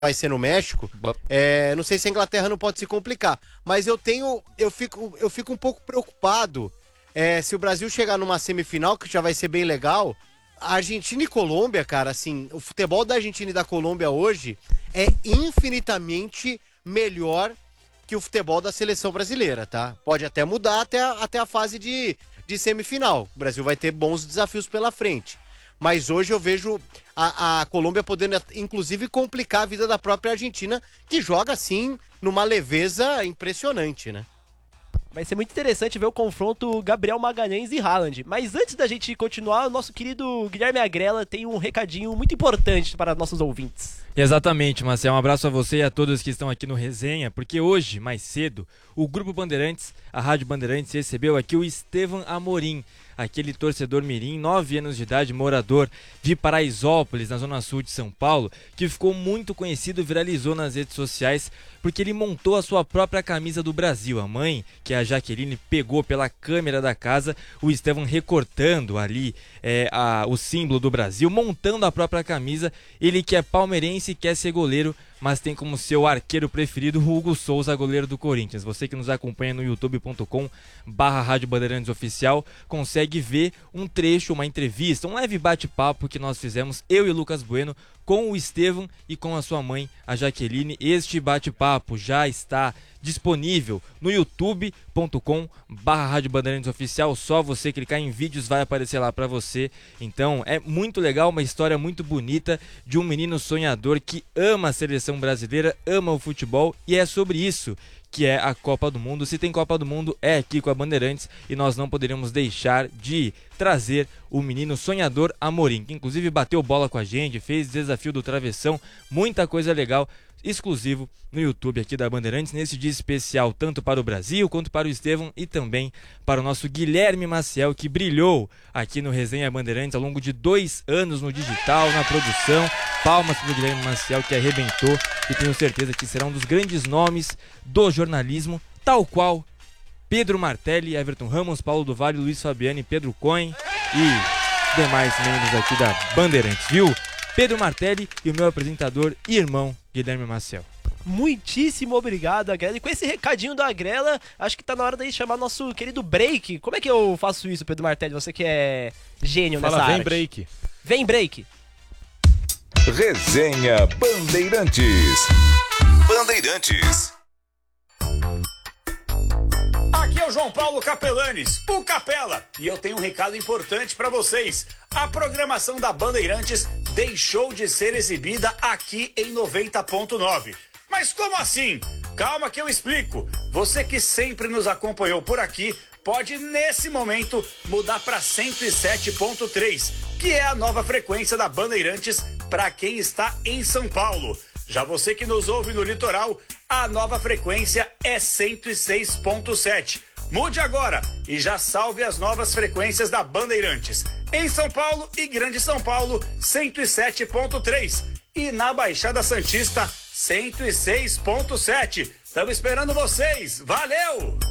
vai ser no México, não sei se a Inglaterra não pode se complicar, mas eu fico um pouco preocupado se o Brasil chegar numa semifinal, que já vai ser bem legal. A Argentina e Colômbia, cara, assim, o futebol da Argentina e da Colômbia hoje é infinitamente melhor que o futebol da seleção brasileira, tá? Pode até mudar até a fase de semifinal. O Brasil vai ter bons desafios pela frente. Mas hoje eu vejo a Colômbia podendo, inclusive, complicar a vida da própria Argentina, que joga, assim, numa leveza impressionante, né? Vai ser muito interessante ver o confronto Gabriel Magalhães e Haaland. Mas antes da gente continuar, o nosso querido Guilherme Agrela tem um recadinho muito importante para nossos ouvintes. Exatamente, Marcel. Um abraço a você e a todos que estão aqui no Resenha, porque hoje, mais cedo, o Grupo Bandeirantes, a Rádio Bandeirantes, recebeu aqui o Estevam Amorim, aquele torcedor mirim, 9 anos de idade, morador de Paraisópolis, na zona sul de São Paulo, que ficou muito conhecido e viralizou nas redes sociais porque ele montou a sua própria camisa do Brasil. A mãe, que é a Jaqueline, pegou pela câmera da casa o Estevam recortando ali o símbolo do Brasil, montando a própria camisa. Ele que é palmeirense e quer ser goleiro, mas tem como seu arqueiro preferido o Hugo Souza, goleiro do Corinthians. Você que nos acompanha no youtube.com/Rádio Bandeirantes Oficial consegue ver um trecho, uma entrevista, um leve bate-papo que nós fizemos, eu e o Lucas Bueno, com o Estevam e com a sua mãe, a Jaqueline. Este bate-papo já está disponível no youtube.com/Rádio Bandeirantes Oficial. Só você clicar em vídeos vai aparecer lá para você. Então é muito legal, uma história muito bonita de um menino sonhador que ama a seleção brasileira, ama o futebol, e é sobre isso que é a Copa do Mundo. Se tem Copa do Mundo, é aqui com a Bandeirantes, e nós não poderíamos deixar de trazer o menino sonhador Amorim, que inclusive bateu bola com a gente, fez desafio do travessão, muita coisa legal, exclusivo no YouTube aqui da Bandeirantes, nesse dia especial, tanto para o Brasil, quanto para o Estevam e também para o nosso Guilherme Maciel, que brilhou aqui no Resenha Bandeirantes ao longo de 2 anos no digital, na produção. Palmas para o Guilherme Maciel, que arrebentou, e tenho certeza que será um dos grandes nomes do jornalismo, tal qual Pedro Martelli, Everton Ramos, Paulo do Vale, Luiz Fabiani, Pedro Cohen e demais membros aqui da Bandeirantes, viu? Pedro Martelli e o meu apresentador e irmão Guilherme Maciel. Muitíssimo obrigado, Agrela. E com esse recadinho da Agrela, acho que tá na hora de chamar nosso querido break. Como é que eu faço isso, Pedro Martelli? Você que é gênio nessa arte. Vem break. Vem break. Resenha Bandeirantes. Bandeirantes. Aqui é o João Paulo Capelanes, o Capela, e eu tenho um recado importante para vocês. A programação da Bandeirantes deixou de ser exibida aqui em 90.9. Mas como assim? Calma que eu explico. Você que sempre nos acompanhou por aqui pode, nesse momento, mudar para 107.3, que é a nova frequência da Bandeirantes para quem está em São Paulo. Já você que nos ouve no litoral, a nova frequência é 106.7. Mude agora e já salve as novas frequências da Bandeirantes. Em São Paulo e Grande São Paulo, 107.3. E na Baixada Santista, 106.7. Estamos esperando vocês. Valeu!